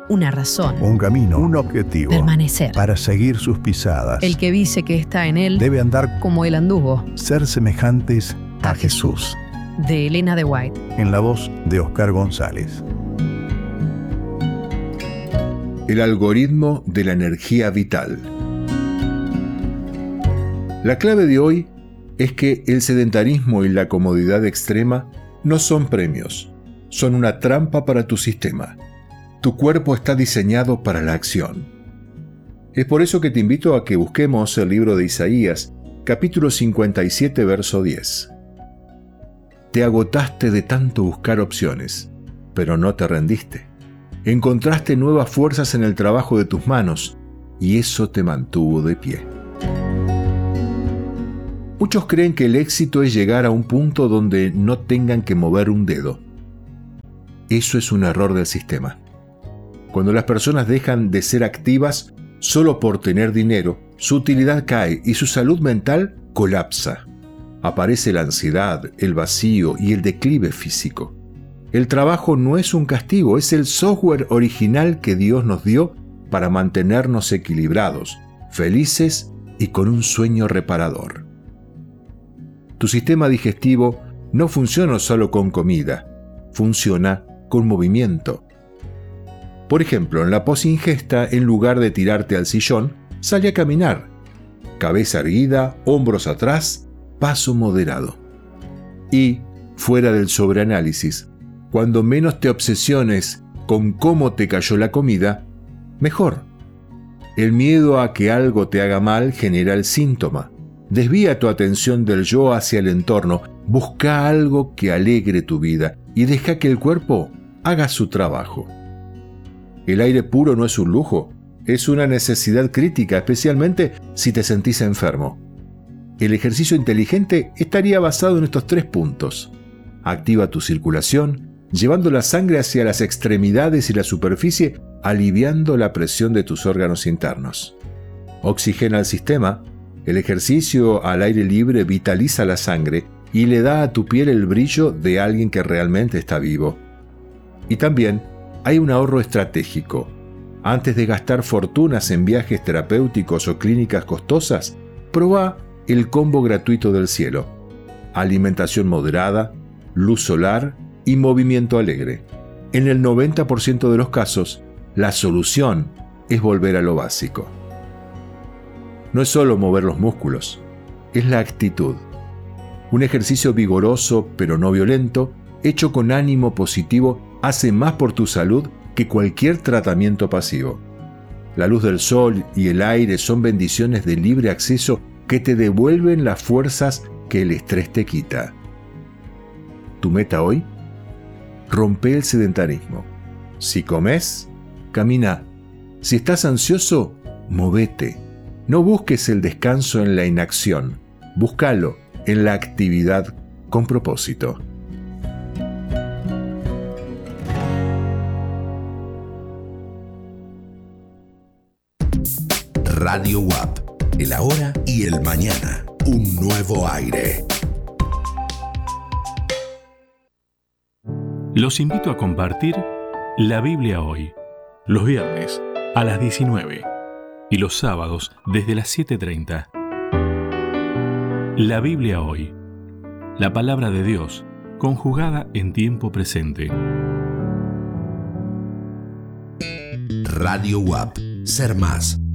una razón, un camino, un objetivo, permanecer. Para seguir sus pisadas. El que dice que está en él debe andar como él anduvo. Ser semejantes a Jesús. De Elena de White. En la voz de Oscar González. El algoritmo de la energía vital. La clave de hoy es que el sedentarismo y la comodidad extrema no son premios, son una trampa para tu sistema. Tu cuerpo está diseñado para la acción. Es por eso que te invito a que busquemos el libro de Isaías, capítulo 57, verso 10. Te agotaste de tanto buscar opciones, pero no te rendiste. Encontraste nuevas fuerzas en el trabajo de tus manos, y eso te mantuvo de pie. Muchos creen que el éxito es llegar a un punto donde no tengan que mover un dedo. Eso es un error del sistema. Cuando las personas dejan de ser activas solo por tener dinero, su utilidad cae y su salud mental colapsa. Aparece la ansiedad, el vacío y el declive físico. El trabajo no es un castigo, es el software original que Dios nos dio para mantenernos equilibrados, felices y con un sueño reparador. Tu sistema digestivo no funciona solo con comida, funciona con movimiento. Por ejemplo, en la posingesta, en lugar de tirarte al sillón, sale a caminar. Cabeza erguida, hombros atrás, paso moderado. Y, fuera del sobreanálisis, cuando menos te obsesiones con cómo te cayó la comida, mejor. El miedo a que algo te haga mal genera el síntoma. Desvía tu atención del yo hacia el entorno, busca algo que alegre tu vida y deja que el cuerpo haga su trabajo. El aire puro no es un lujo, es una necesidad crítica, especialmente si te sentís enfermo. El ejercicio inteligente estaría basado en estos 3 puntos. Activa tu circulación, llevando la sangre hacia las extremidades y la superficie, aliviando la presión de tus órganos internos. Oxigena el sistema. El ejercicio al aire libre vitaliza la sangre y le da a tu piel el brillo de alguien que realmente está vivo. Y también hay un ahorro estratégico. Antes de gastar fortunas en viajes terapéuticos o clínicas costosas, probá el combo gratuito del cielo. Alimentación moderada, luz solar y movimiento alegre. En el 90% de los casos, la solución es volver a lo básico. No es solo mover los músculos, es la actitud. Un ejercicio vigoroso pero no violento, hecho con ánimo positivo, hace más por tu salud que cualquier tratamiento pasivo. La luz del sol y el aire son bendiciones de libre acceso que te devuelven las fuerzas que el estrés te quita. ¿Tu meta hoy? Rompe el sedentarismo. Si comes, camina. Si estás ansioso, movete. No busques el descanso en la inacción. Búscalo en la actividad con propósito. Radio WAP, el ahora y el mañana, un nuevo aire. Los invito a compartir la Biblia hoy, los viernes a las 19 y los sábados desde las 7:30. La Biblia hoy, la palabra de Dios conjugada en tiempo presente. Radio WAP, ser más.